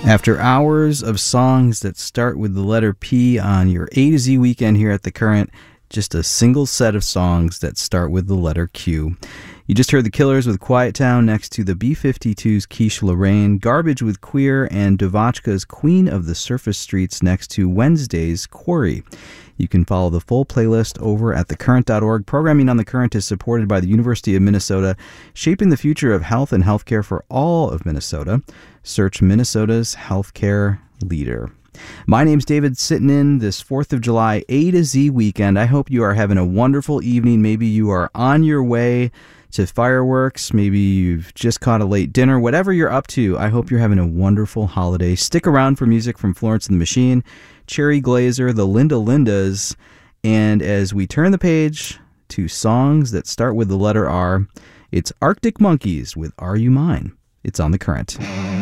After hours of songs that start with the letter P on your A to Z weekend here at The Current, just a single set of songs that start with the letter Q. You just heard The Killers with Quiet Town next to the B-52's Quiche Lorraine, Garbage with Queer, and Dovachka's Queen of the Surface Streets next to Wednesday's Quarry. You can follow the full playlist over at thecurrent.org. Programming on The Current is supported by the University of Minnesota, shaping the future of health and healthcare for all of Minnesota. Search Minnesota's Healthcare Leader. My name's David, sitting in this 4th of July A to Z weekend. I hope you are having a wonderful evening. Maybe you are on your way to fireworks. Maybe you've just caught a late dinner. Whatever you're up to, I hope you're having a wonderful holiday. Stick around for music from Florence and the Machine, Cherry Glazer, the Linda Lindas, and as we turn the page to songs that start with the letter R, it's Arctic Monkeys with Are You Mine? It's on The Current.